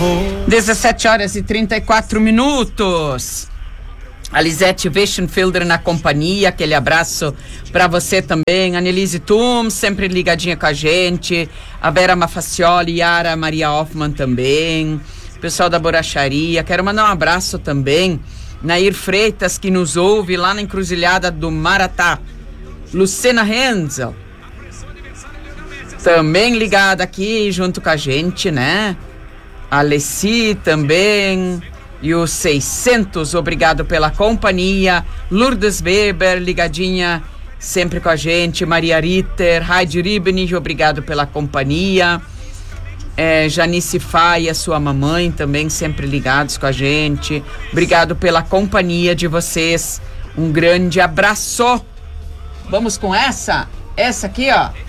17h34. A Lisete Weichenfelder na companhia, aquele abraço para você também. Annelise Tum, sempre ligadinha com a gente. A Vera Mafacioli, Yara Maria Hoffman também. Pessoal da Boracharia. Quero mandar um abraço também. Nair Freitas, que nos ouve lá na Encruzilhada do Maratá. Lucena Renzel, também ligada aqui junto com a gente, né? Alessi também. E os 600, obrigado pela companhia. Lourdes Weber, ligadinha sempre com a gente. Maria Ritter, Heidi Ribnich, obrigado pela companhia. Janice Fai, a sua mamãe, também sempre ligados com a gente. Obrigado pela companhia de vocês. Um grande abraço. Vamos com essa aqui, ó.